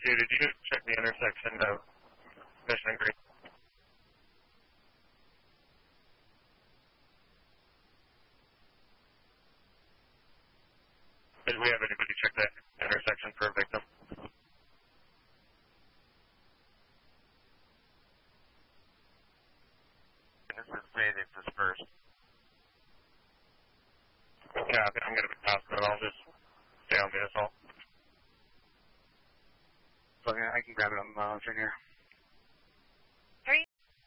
did you check the intersection of Mission and Green? Did we have anybody check that intersection for a victim? This is Mayday dispersed. Yeah, I'm going to be hospital. I'll just stay on the assault. So I can grab it on the monitor here. 3.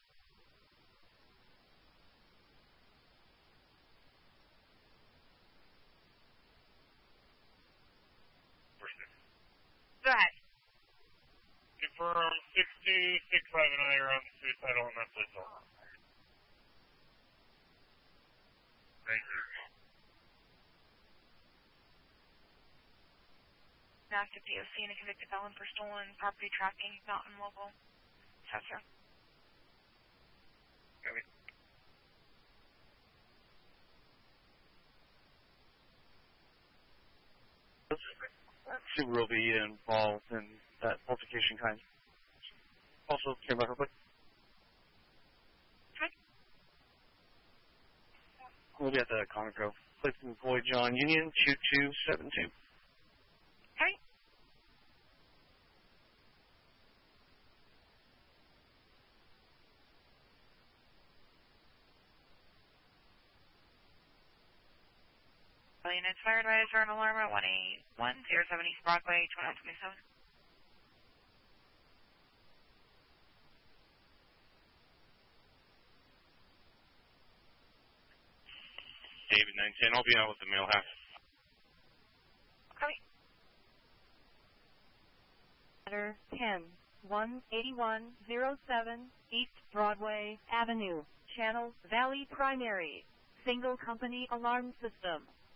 Go ahead. Confirm 625 and I are on the suicidal and mentally ill. Thank you. Active DOC and a convicted felon for stolen property tracking, not in local. Yes, sir. Okay. She will be involved in that altercation kind. Also, came back real quick. Okay. We'll be at the Conoco. Place employee John Union 2272. Okay. Units fire advisor and alarm at 18107 East Broadway, 2927. David 910, I'll be out with the mail half. Okay. Letter 10, 18107 East Broadway Avenue, Channel Valley Primary, Single Company Alarm System.